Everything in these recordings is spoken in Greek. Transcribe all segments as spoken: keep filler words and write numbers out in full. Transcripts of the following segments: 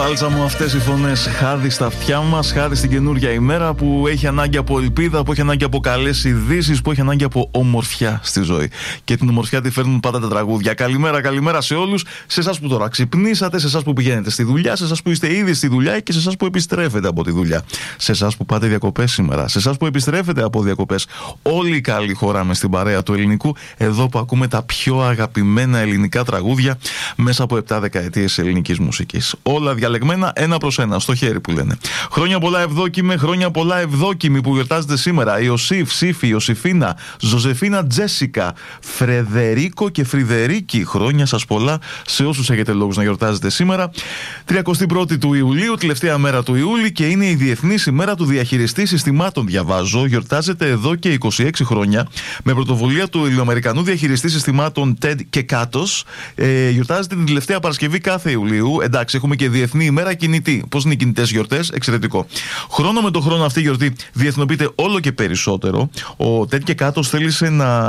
Βάλτσα μου, αυτές οι φωνές. Χάδι στα αυτιά μας, χάδι στην καινούργια ημέρα που έχει ανάγκη από ελπίδα, που έχει ανάγκη από καλές ειδήσεις, που έχει ανάγκη από ομορφιά στη ζωή. Και την ομορφιά τη φέρνουν πάντα τα τραγούδια. Καλημέρα, καλημέρα σε όλους. Σε εσάς που τώρα ξυπνήσατε, σε εσάς που πηγαίνετε στη δουλειά, σε εσάς που είστε ήδη στη δουλειά και σε εσάς που επιστρέφετε από τη δουλειά. Σε εσάς που πάτε διακοπές σήμερα, σε εσάς που επιστρέφετε από διακοπές. Όλοι καλοί χωράμε στην παρέα του ελληνικού, εδώ που ακούμε τα πιο αγαπημένα ελληνικά τραγούδια μέσα από επτά δεκαετίες ελληνικής μουσικής. Όλα διαλεγμένα ένα προς ένα, στο χέρι που λένε. Χρόνια πολλά ευδόκιμε, χρόνια πολλά ευδόκιμοι που γιορτάζετε σήμερα. Ιωσήφ, Σύφη, Ιωσήφίνα, Ζωζεφίνα, Τζέσικα, Φρεδερίκο και Φρυδερίκη. Χρόνια σας πολλά σε όσους έχετε λόγους να γιορτάζετε σήμερα. τριάντα πρώτη του Ιουλίου, τελευταία μέρα του Ιούλη, και είναι η Διεθνής ημέρα του διαχειριστή συστημάτων. Διαβάζω, γιορτάζεται εδώ και είκοσι έξι χρόνια με πρωτοβουλία του Ελληνοαμερικανού διαχειριστή συστημάτων Τεντ Κεκάτος. Ε, γιορτάζεται την τελευταία Παρασκευή κάθε Ιουλίου. Εντάξει, έχουμε και Διεθνή ημέρα κινητή. Πώς είναι οι κινητές γιορτές, εξαιρετικό. Χρόνο με το χρόνο αυτή η γιορτή διεθνοποιείται όλο και περισσότερο. Ο Τεντ Κεκάτος θέλησε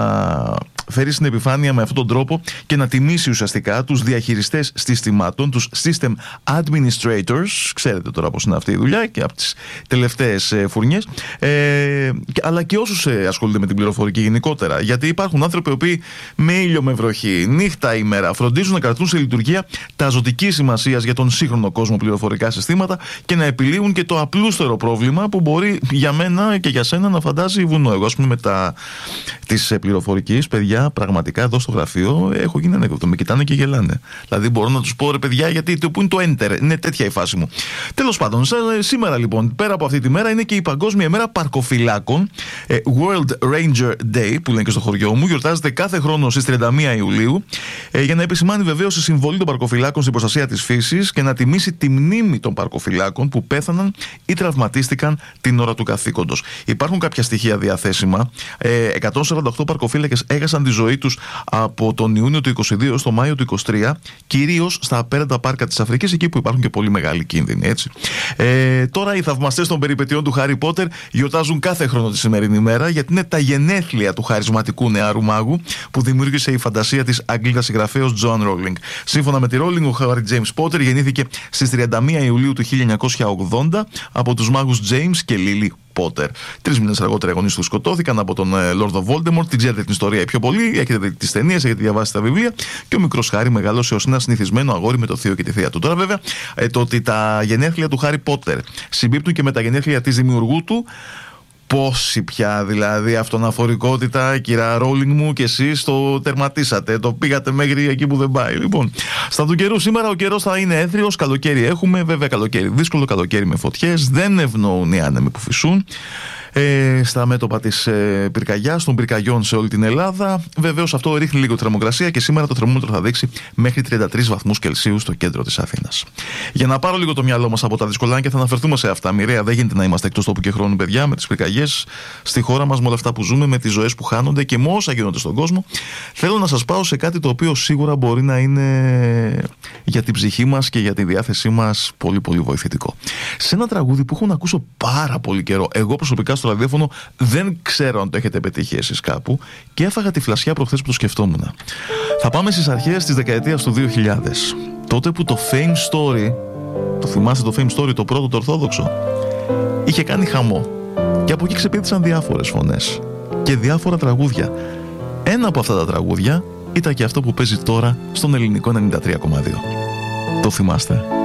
να φέρει στην επιφάνεια με αυτόν τον τρόπο και να τιμήσει ουσιαστικά τους διαχειριστές συστημάτων, τους System Administrators. Ξέρετε τώρα πώς είναι αυτή η δουλειά και από τις τελευταίες ε, φουρνιές. Ε, αλλά και όσους ε, ασχολούνται με την πληροφορική γενικότερα. Γιατί υπάρχουν άνθρωποι οι οποίοι με ήλιο, με βροχή, νύχτα ημέρα φροντίζουν να κρατούν σε λειτουργία τα ζωτική σημασία για τον σύγχρονο κόσμο πληροφορικά συστήματα και να επιλύουν και το απλούστερο πρόβλημα που μπορεί για μένα και για σένα να φαντάζει βουνό. Εγώ, ας πούμε, με τα της πληροφορικής, παιδιά, πραγματικά εδώ στο γραφείο έχω γίνει ανέκδοτο. Με κοιτάνε και γελάνε. Δηλαδή, μπορώ να τους πω, ρε παιδιά, γιατί που είναι το enter. Είναι τέτοια η φάση μου. Τέλος πάντων, σήμερα λοιπόν, πέρα από αυτή τη μέρα, είναι και η Παγκόσμια ημέρα Παρκοφυλάκων. World Ranger Day, που λένε και στο χωριό μου. Γιορτάζεται κάθε χρόνο στις τριάντα μία Ιουλίου, για να επισημάνει βεβαίως τη συμβολή των παρκοφυλάκων στην προστασία της φύσης και να τιμήσει τη μνήμη των παρκοφυλάκων που πέθαναν ή τραυματίστηκαν την ώρα του καθήκοντος. Υπάρχουν κάποια στοιχεία διαθέσιμα. εκατόν σαράντα οκτώ παρκοφύλακες έχασαν τη ζωή τους από τον Ιούνιο του είκοσι δύο στο Μάιο του είκοσι τρία, κυρίως στα απέραντα πάρκα της Αφρικής, εκεί που υπάρχουν και πολύ μεγάλοι κίνδυνοι, έτσι. Ε, τώρα οι θαυμαστές των περιπετειών του Χάρι Πότερ γιορτάζουν κάθε χρόνο τη σημερινή μέρα, γιατί είναι τα γενέθλια του χαρισματικού νεαρού μάγου που δημιούργησε η φαντασία της Αγγλίδας συγγραφέως Τζοάν Ρόλινγκ. Σύμφωνα με τη Ρόλινγκ, ο Χάρι Τζέιμς Πότερ γεννήθηκε στις τριάντα μία Ιουλίου του χίλια εννιακόσια ογδόντα από τους μάγους James και Lily Πότερ. Τρεις μήνες αργότερα οι γονείς του σκοτώθηκαν από τον Λόρδο Βόλντεμορτ. Την ξέρετε την ιστορία πιο πολύ, έχετε δει τις ταινίες, έχετε διαβάσει τα βιβλία. Και ο μικρός Χάρι μεγάλωσε ως ένα συνηθισμένο αγόρι με το θείο και τη θεία του. Τώρα, βέβαια, το ότι τα γενέθλια του Χάρι Πότερ συμπίπτουν και με τα γενέθλια της δημιουργού του. Πόση πια δηλαδή αυτοναφορικότητα, κυρία Ρόλινγκ μου, και εσείς το τερματίσατε, το πήγατε μέχρι εκεί που δεν πάει. Λοιπόν, στα του καιρού σήμερα ο καιρός θα είναι έθριος, καλοκαίρι έχουμε, βέβαια καλοκαίρι δύσκολο, καλοκαίρι με φωτιές, δεν ευνοούν οι άνεμοι που φυσούν. Ε, στα μέτωπα της ε, πυρκαγιάς, των πυρκαγιών σε όλη την Ελλάδα. Βεβαίως αυτό ρίχνει λίγο θερμοκρασία και σήμερα το θερμόμετρο θα δείξει μέχρι τριάντα τρεις βαθμούς Κελσίου στο κέντρο της Αθήνας. Για να πάρω λίγο το μυαλό μας από τα δυσκολάκια, θα αναφερθούμε σε αυτά. Μοιραία, δεν γίνεται να είμαστε εκτός τόπου και χρόνου, παιδιά, με τις πυρκαγιές στη χώρα μας, με όλα αυτά που ζούμε, με τις ζωές που χάνονται και με όσα γίνονται στον κόσμο. Θέλω να σας πάω σε κάτι το οποίο σίγουρα μπορεί να είναι για την ψυχή μας και για τη διάθεσή μας πολύ πολύ βοηθητικό. Σε ένα τραγούδι που έχω να ακούσω πάρα πολύ καιρό, εγώ προσωπικά στο ραδιόφωνο, δεν ξέρω αν το έχετε πετύχει εσείς κάπου, και έφαγα τη φλασιά προχθές που το σκεφτόμουν. Θα πάμε στις αρχές της δεκαετίας του δύο χιλιάδες. Τότε που το Fame Story, το θυμάστε το Fame Story, το πρώτο το ορθόδοξο, είχε κάνει χαμό. Και από εκεί ξεπήδησαν διάφορες φωνές και διάφορα τραγούδια. Ένα από αυτά τα τραγούδια ήταν και αυτό που παίζει τώρα στον ελληνικό ενενήντα τρία κόμμα δύο. Το θυμάστε?